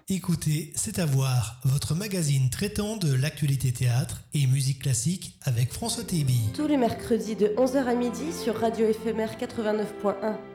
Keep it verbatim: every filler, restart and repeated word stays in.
Écoutez, c'est à voir, votre magazine traitant de l'actualité théâtre et musique classique avec François Tébi. Tous les mercredis de onze heures à midi sur Radio Éphémère quatre-vingt-neuf point un.